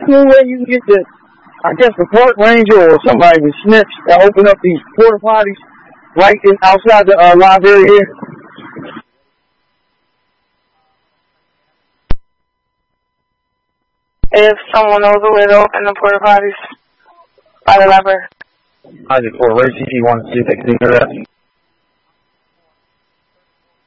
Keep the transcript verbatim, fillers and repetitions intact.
No way you can get the, I guess the park ranger or somebody with snips to open up these porta potties right in, outside the uh, library here. If someone knows a way to open the porta potties by the library. I just for Ray C T one to see if they can do that.